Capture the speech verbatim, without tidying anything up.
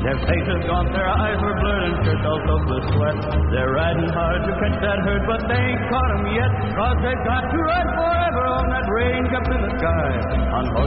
Their faces gaunt, their eyes were blurred, and shirts all soaked with sweat. They're riding hard to catch that herd, but they ain't caught 'em yet. Cause they've got to ride forever on that range up in the sky. On